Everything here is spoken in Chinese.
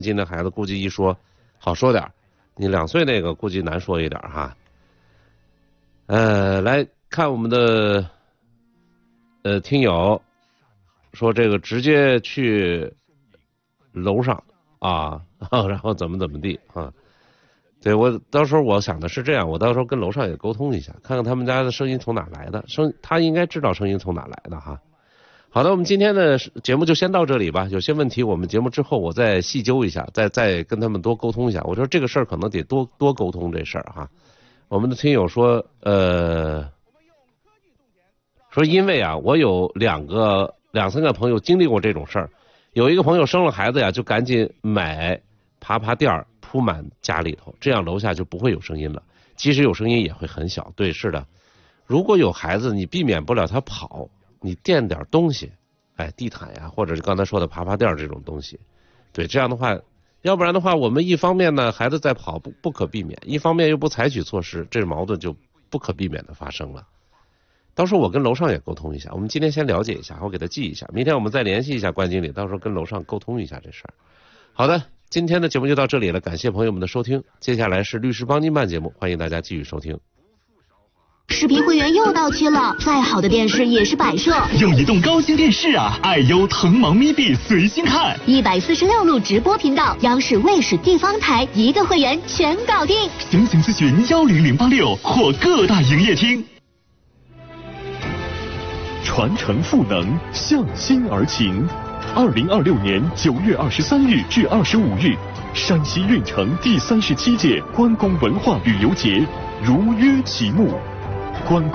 今的孩子估计一说好说点，你2岁那个估计难说一点哈。来看我们的听友说这个直接去楼上啊，然后怎么地啊？对，我到时候我想的是这样，我到时候跟楼上也沟通一下，看看他们家的声音从哪来的，他应该知道声音从哪来的哈。好的，我们今天的节目就先到这里吧。有些问题我们节目之后我再细究一下，再跟他们多沟通一下。我说这个事儿可能得多沟通这事儿哈。我们的听友说说因为啊，我有2、3个朋友经历过这种事儿，有一个朋友生了孩子呀，就赶紧买爬垫儿铺满家里头，这样楼下就不会有声音了，即使有声音也会很小。对，是的，如果有孩子你避免不了他跑，你垫点东西，地毯呀，或者是刚才说的爬垫这种东西，对，这样的话，要不然的话我们一方面呢孩子在跑不可避免，一方面又不采取措施，这矛盾就不可避免的发生了。到时候我跟楼上也沟通一下，我们今天先了解一下，我给他记一下，明天我们再联系一下关经理，到时候跟楼上沟通一下这事儿。好的，今天的节目就到这里了，感谢朋友们的收听，接下来是律师帮您办节目，欢迎大家继续收听。 视频会员又到期了，再好的电视也是摆设。 有移动高清电视啊，爱优腾芒咪币随心看 ，146路直播频道，央视、卫视、地方台一个会员全搞定。 详情咨询10086或各大营业厅。传承赋能，向心而勤。2026年9月23日至25日，山西运城第37届关公文化旅游节如约启幕。关公